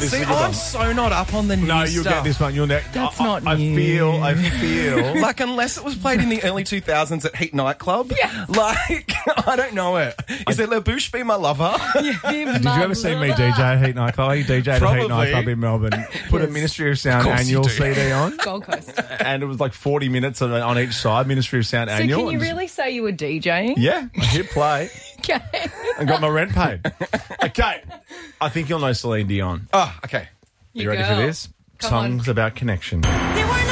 This See, is a good I'm one. so not up on the new No, you'll stuff. get this one. You'll That's not I new. I feel. Like, unless it was played in the early 2000s at Heat Nightclub. Yeah. Like, I don't know it. Is it Le Bouche Be My Lover? Did you ever see me DJ at Heat Nightclub? I DJ'd at Probably. Heat Nightclub in Melbourne. Put a Ministry of Sound course you annual do. CD on. Gold Coast. And it was like 40 minutes on each side, Ministry of Sound So annual. can you and just- really say you were DJing? Yeah, I hit play Okay. and got my rent paid. Okay, I think you'll know Celine Dion. Oh, okay. You ready for go. this? Come on. Songs about connection. There were no